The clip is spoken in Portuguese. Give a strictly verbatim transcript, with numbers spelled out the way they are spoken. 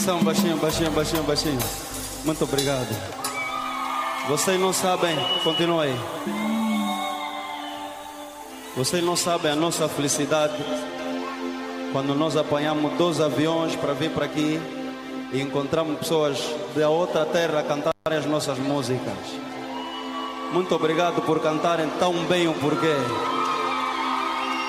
atenção, baixinho, baixinho, baixinho, baixinho. Muito obrigado. Vocês não sabem, continua aí. Vocês não sabem a nossa felicidade quando nós apanhamos dois aviões para vir para aqui e encontramos pessoas da outra terra a cantarem as nossas músicas. Muito obrigado por cantarem tão bem o porquê.